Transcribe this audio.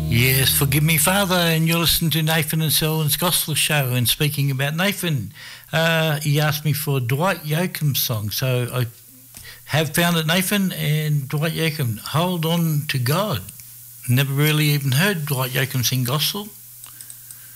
Yes, forgive me, Father, and you're listening to Nathan and Selwyn's Gospel Show. And speaking about Nathan, he asked me for a Dwight Yoakam song, so I have found it, Nathan, and Dwight Yoakam, Hold On to God. Never really even heard Dwight Yoakam sing gospel,